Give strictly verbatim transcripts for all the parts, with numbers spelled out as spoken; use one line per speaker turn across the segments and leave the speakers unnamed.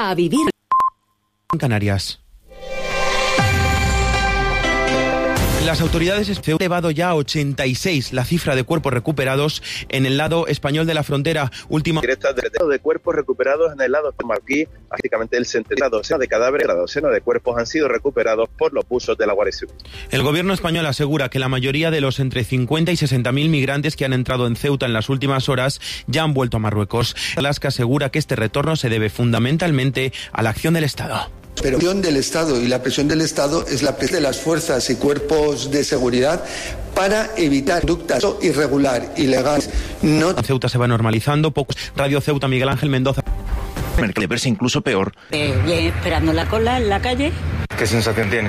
A vivir
en Canarias. Las autoridades han elevado ya a ochenta y seis la cifra de cuerpos recuperados en el lado español de la frontera. Última
directa de, de cuerpos recuperados en el lado marroquí, básicamente el centenar docena de cadáveres, la docena de cuerpos han sido recuperados por los buzos de la Guardia Civil.
El gobierno español asegura que la mayoría de los entre cincuenta y sesenta mil migrantes que han entrado en Ceuta en las últimas horas ya han vuelto a Marruecos. Alaska asegura que este retorno se debe fundamentalmente a la acción del Estado.
Pero la presión del Estado y la presión del Estado es la presión de las fuerzas y cuerpos de seguridad para evitar conductas irregular, ilegales. No...
Ceuta se va normalizando. Pocos. Radio Ceuta, Miguel Ángel Mendoza.
De verse incluso peor.
Eh, bien, esperando la cola en la calle.
¿Qué sensación tiene?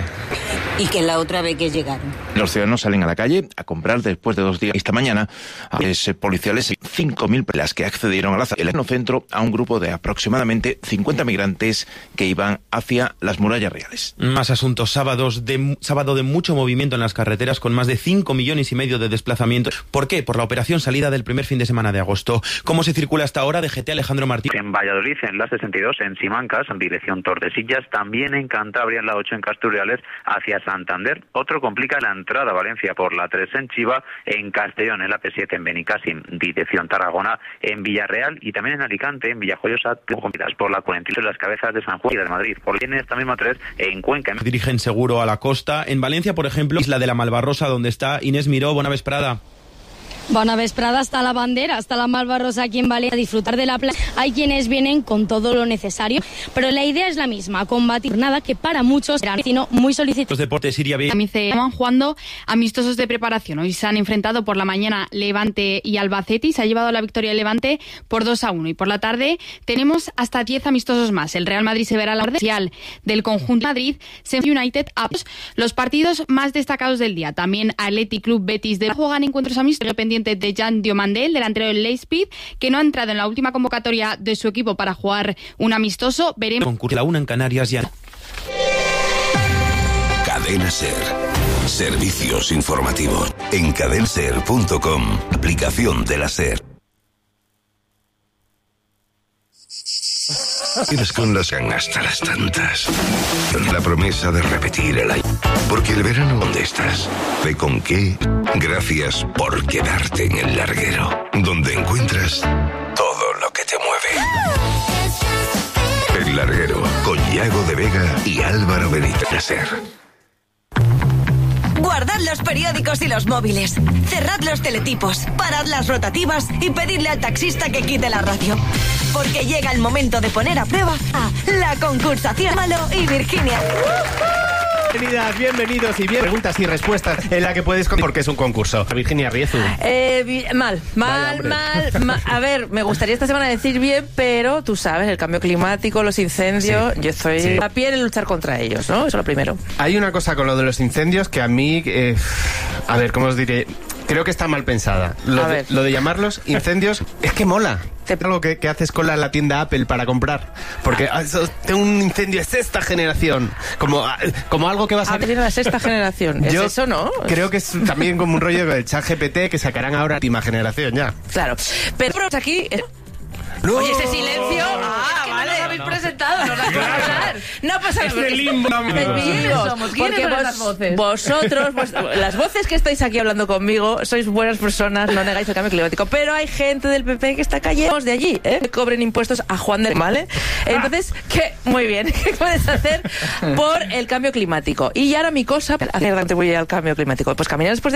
Y que la otra vez que llegaron.
Los ciudadanos salen a la calle a comprar después de dos días. Esta mañana, a los policiales, cinco mil las que accedieron a la el centro a un grupo de aproximadamente cincuenta migrantes que iban hacia las murallas reales.
Más asuntos. Sábados de, sábado de mucho movimiento en las carreteras con más de cinco millones y medio de desplazamientos. ¿Por qué? Por la operación salida del primer fin de semana de agosto. ¿Cómo se circula hasta ahora? De G T Alejandro Martín.
En Valladolid, en la sesenta y dos, en Simancas, en dirección Tordesillas, también en Cantabria, en la ocho, en Casturriales, hacia Santander. Otro complica la entrada a Valencia por la tres en Chiva, en Castellón, en la P siete, en Benicàssim, dirección Tarragona, en Villarreal y también en Alicante, en Villajoyosa, por la cuarenta y las Cabezas de San Juan y de Madrid. Por en esta misma tres, en Cuenca.
Dirigen seguro a la costa. En Valencia, por ejemplo, Isla de la Malvarrosa, donde está Inés Miró. Bona vesprada.
Bona vesprada, hasta la bandera, hasta la Malvarrosa aquí en Valencia, a disfrutar de la playa. Hay quienes vienen con todo lo necesario, pero la idea es la misma, combatir nada que para muchos será muy solicitado.
Los deportes Siria B.
Estaban jugando amistosos de preparación. Hoy se han enfrentado por la mañana Levante y Albacete y se ha llevado la victoria de Levante por dos a uno. Y por la tarde tenemos hasta diez amistosos más. El Real Madrid se verá la parcial del conjunto Madrid, United a los partidos más destacados del día. También Athletic Club Betis de juegan encuentros amistosos pendientes de Jan Diomandel, delantero del Leipzig, que no ha entrado en la última convocatoria de su equipo para jugar un amistoso. Veremos.
Concurre la una en Canarias ya.
Cadena Ser. Servicios informativos. En cadenser punto com. Aplicación de la Ser. Tienes con las ganas hasta las tantas. La promesa de repetir el año. Porque el verano, ¿dónde estás? ¿De con qué? Gracias por quedarte en el larguero. Donde encuentras todo lo que te mueve. El larguero, con Yago de Vega y Álvaro Benítez.
Guardad los periódicos y los móviles. Cerrad los teletipos. Parad las rotativas y pedidle al taxista que quite la radio. Porque llega el momento de poner a prueba a la concursación. Malo y Virginia.
Bienvenidas, bienvenidos y bien preguntas y respuestas en la que puedes porque es un concurso. Virginia Riezu.
Eh, bi- mal, mal, Vaya, mal, mal. A ver, me gustaría esta semana decir bien, pero tú sabes, el cambio climático, los incendios, sí, yo estoy sí. a pie en luchar contra ellos, ¿no? Eso es lo primero.
Hay una cosa con lo de los incendios que a mí, eh, a ver, ¿cómo os diré? Creo que está mal pensada. Lo, de, lo de llamarlos incendios es que mola. Es algo que, que haces cola en la tienda Apple para comprar. Porque ah, eso, tengo un incendio de sexta generación. Como, como algo que vas a...
Ah, tiene la sexta generación. ¿Es Yo eso, no?
Creo que es también como un rollo del chat G P T que sacarán ahora última generación ya.
Claro. Pero aquí... No. Oye, ese silencio. Ah, es que vale. No nos habéis no. presentado, no nos habéis hablar. No pasa nada.
Es limbo.
¿Quiénes somos? ¿Quiénes son las voces? Vosotros, vos, las voces que estáis aquí hablando conmigo, sois buenas personas, no negáis el cambio climático. Pero hay gente del P P que está cayendo de allí, ¿eh? Que cobren impuestos a Juan de... ¿Vale? Entonces, ¿qué? Muy bien. ¿Qué puedes hacer por el cambio climático? Y ahora mi cosa... ¿A qué voy al cambio climático? Pues caminar después de